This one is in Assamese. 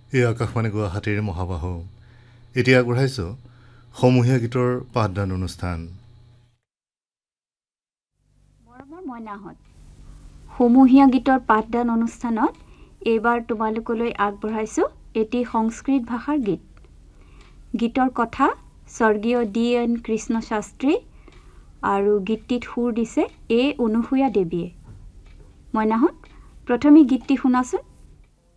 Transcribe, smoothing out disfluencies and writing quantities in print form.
এই আকাশবাণী গুৱাহাটীৰ মহাবাহু এতিয়া আগবঢ়াইছোঁ সমূহীয়া গীতৰ পাঠদান অনুষ্ঠান। মৰমৰ মইনাহঁত, সমূহীয়া গীতৰ পাঠদান অনুষ্ঠানত এইবাৰ তোমালোকলৈ আগবঢ়াইছোঁ এটি সংস্কৃত ভাষাৰ গীত। গীতৰ কথা স্বৰ্গীয় D.N. কৃষ্ণ শাস্ত্ৰী আৰু গীতটিত সুৰ দিছে A. অনুসূয়া দেৱীয়ে। মইনাহঁত, প্ৰথমে গীতটি শুনাচোন।